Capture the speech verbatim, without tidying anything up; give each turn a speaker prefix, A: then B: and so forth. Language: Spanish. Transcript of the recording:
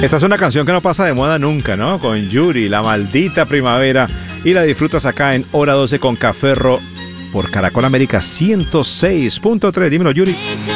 A: Esta es una canción que no pasa de moda nunca, ¿no? Con Yuri, La Maldita Primavera. Y la disfrutas acá en Hora doce con Café Ro por Caracol América ciento seis punto tres. Dímelo, Yuri.